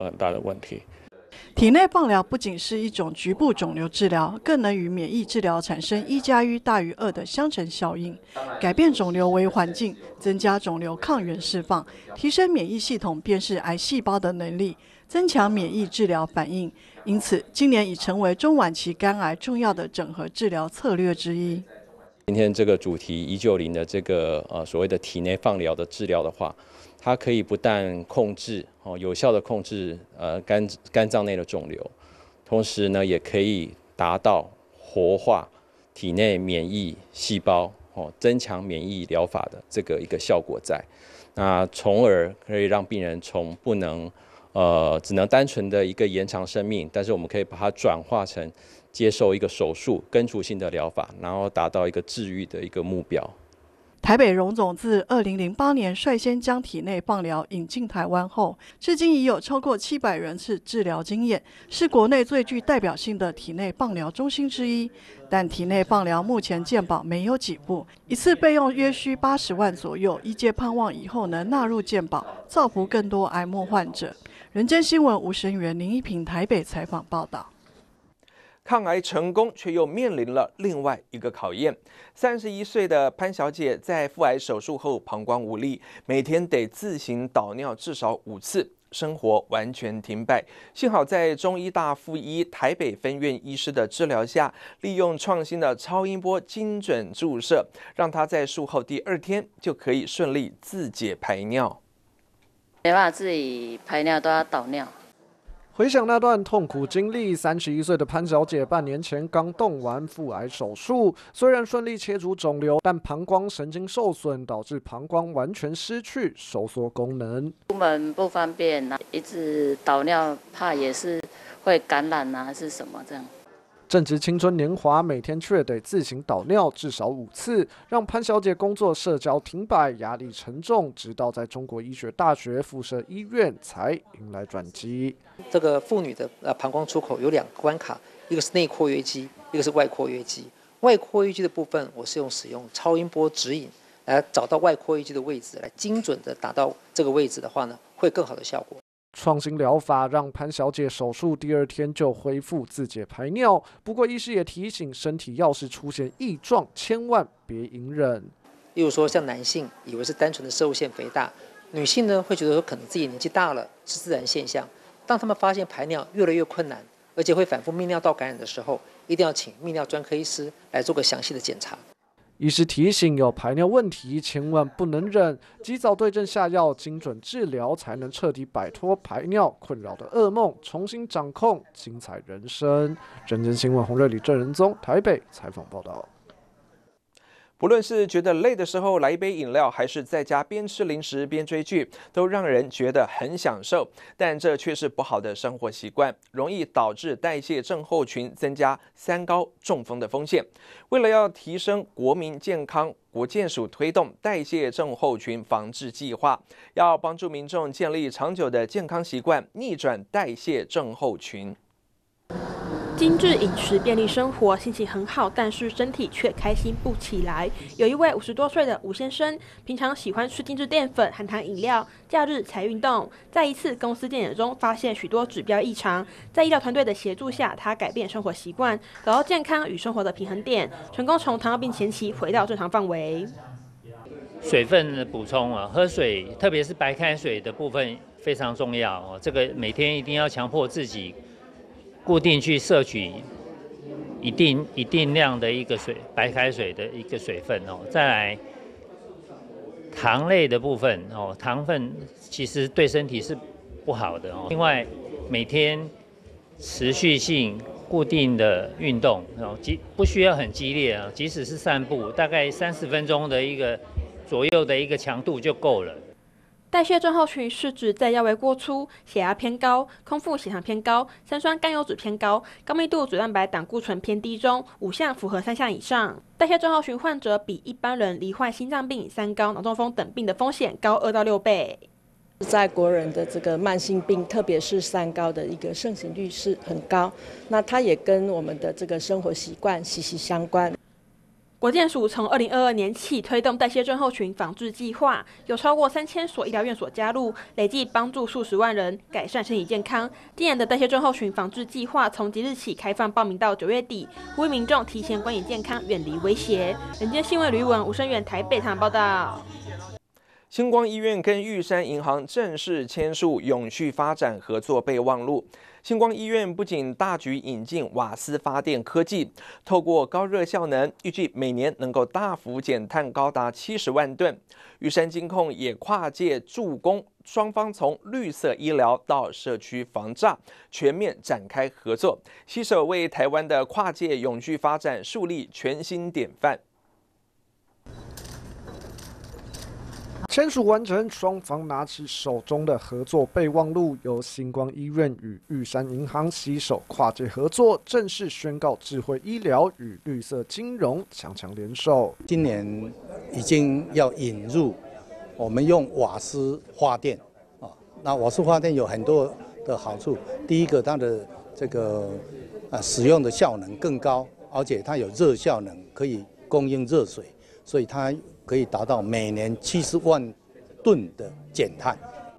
很大的问题。 体内放疗不仅是一种局部肿瘤治疗，更能与免疫治疗产生1+1=2的相乘效应，改变肿瘤为环境，增加肿瘤抗原释放，提升免疫系统辨识癌细胞的能力，增强免疫治疗反应。因此，今年已成为中晚期肝癌重要的整合治疗策略之一。 今天这个主题190的这个所谓的体内放疗的治疗的话，它可以不但控制有效的控制肝脏内的肿瘤，同时呢也可以达到活化体内免疫细胞增强免疫疗法的这个一个效果在，那从而可以让病人从不能只能单纯的一个延长生命，但是我们可以把它转化成接受一个手术根除性的疗法，然后达到一个治愈的一个目标。 台北荣总自2008年率先将体内放疗引进台湾后，至今已有超过700人次治疗经验，是国内最具代表性的体内放疗中心之一。但体内放疗目前健保没有给付，一次费用约需80万左右，医界盼望以后能纳入健保，造福更多癌末患者。人间新闻吴声源、林一平台北采访报道。 抗癌成功，却又面临了另外一个考验。31岁的潘小姐在腹癌手术后膀胱无力，每天得自行导尿至少5次，生活完全停摆。幸好在中医大附医台北分院医师的治疗下，利用创新的超音波精准注射，让她在术后第2天就可以顺利自解排尿。 没办法自己排尿，都要导尿。 回想那段痛苦经历，31岁的潘小姐半年前刚动完腹癌手术，虽然顺利切除肿瘤，但膀胱神经受损，导致膀胱完全失去收缩功能。 出门不方便，一直导尿，怕也是会感染还是什么这样。 正值青春年华，每天却得自行导尿至少5次，让潘小姐工作社交停摆，压力沉重。直到在中国医学大学附设医院才迎来转机。 这个妇女的膀胱出口有2个关卡，一个是内括约肌，一个是外括约肌。外括约肌的部分，我是使用超音波指引来找到外括约肌的位置，来精准的达到这个位置的话呢，会更好的效果。 创新疗法让潘小姐手术第2天就恢复自解排尿，不过医师也提醒，身体要是出现异状，千万别隐忍。 例如说，像男性以为是单纯的射物腺肥大，女性呢会觉得说可能自己年纪大了是自然现象。当他们发现排尿越来越困难，而且会反复泌尿道感染的时候，一定要请泌尿专科医师来做个详细的检查。 医师提醒，有排尿问题千万不能忍，及早对症下药，精准治疗，才能彻底摆脱排尿困扰的噩梦，重新掌控精彩人生。人间新闻洪瑞里、郑仁宗台北采访报道。 不论是觉得累的时候来一杯饮料，还是在家边吃零食边追剧，都让人觉得很享受。但这却是不好的生活习惯，容易导致代谢症候群，增加3高中风的风险。为了要提升国民健康，国健署推动代谢症候群防治计划，要帮助民众建立长久的健康习惯，逆转代谢症候群。 精致饮食、便利生活，心情很好，但是身体却开心不起来。有一位50多岁的吴先生，平常喜欢吃精致淀粉、含糖饮料，假日才运动。在一次公司健检中，发现许多指标异常。在医疗团队的协助下，他改变生活习惯，找到健康与生活的平衡点，成功从糖尿病前期回到正常范围。 水分的补充喝水，特别是白开水的部分非常重要这个每天一定要强迫自己固定去摄取一定量的一个白开水的一个水分再来糖类的部分糖分其实对身体是不好的另外每天持续性固定的运动不需要很激烈即使是散步，大概30分钟的一个左右的一个强度就够了。 代谢症候群是指在腰围过粗、血压偏高、空腹血糖偏高、三酸甘油酯偏高、高密度脂蛋白胆固醇偏低中5项符合3项以上。代谢症候群患者比一般人罹患心脏病、3高、脑中风等病的风险高2到6倍。 在国人的这个慢性病，特别是3高的一个盛行率是很高，那它也跟我们的这个生活习惯息息相关。 国健署从2022年起推动代谢症候群防治计划，有超过3000所医疗院所加入，累计帮助数十万人改善身体健康。今年的代谢症候群防治计划从即日起开放报名到9月底，呼吁民众提前观影健康，远离威胁。人间新闻吕文、吴声源台北台报道。 星光医院跟玉山银行正式签署永续发展合作备忘录。星光医院不仅大举引进瓦斯发电科技，透过高热效能，预计每年能够大幅减碳高达70万吨。玉山金控也跨界助攻，双方从绿色医疗到社区防诈，全面展开合作，携手为台湾的跨界永续发展树立全新典范。 签署完成，双方拿起手中的合作备忘录，由星光医院与玉山银行携手跨界合作，正式宣告智慧医疗与绿色金融强强联手。 今年已经要引入，我们用瓦斯发电啊，那瓦斯发电有很多的好处。第一个，它的这个使用的效能更高，而且它有热效能，可以供应热水，所以它可以达到每年70万吨的减碳。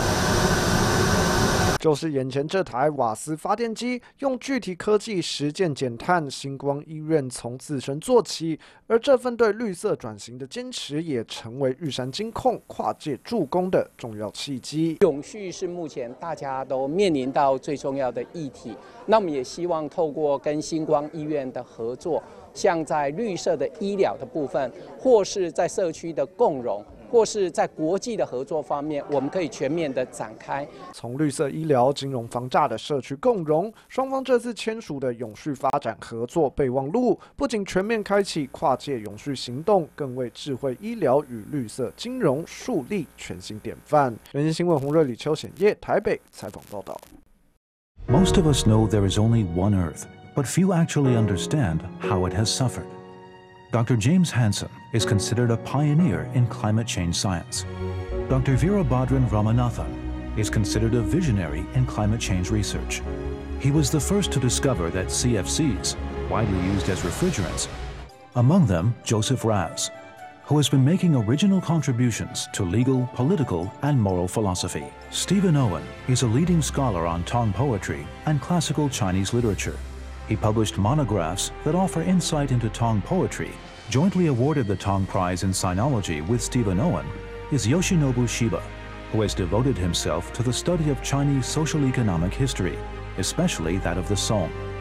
就是眼前这台瓦斯发电机，用具体科技实践减碳。星光医院从自身做起，而这份对绿色转型的坚持，也成为玉山金控跨界助攻的重要契机。 永续是目前大家都面临到最重要的议题，那我们也希望透过跟星光医院的合作，像在绿色的医疗的部分，或是在社区的共融，或是在国际的合作方面，我们可以全面的展开。 从绿色医疗、金融防诈的社区共融，双方这次签署的永续发展合作备忘录，不仅全面开启跨界永续行动，更为智慧医疗与绿色金融树立全新典范。人间新闻洪瑞、李秋显业台北采访报道。 Most of us know there is only one Earth, but few actually understand how it has suffered. Dr. James Hansen is considered a pioneer in climate change science. Dr. Veerabhadran Ramanathan is considered a visionary in climate change research. He was the first to discover that CFCs, widely used as refrigerants, among them Joseph Raz, who has been making original contributions to legal, political, and moral philosophy. Stephen Owen is a leading scholar on Tong poetry and classical Chinese literature. He published monographs that offer insight into Tong poetry. Jointly awarded the Tong Prize in Sinology with Stephen Owen is Yoshinobu Shiba, who has devoted himself to the study of Chinese social-economic history, especially that of the Song.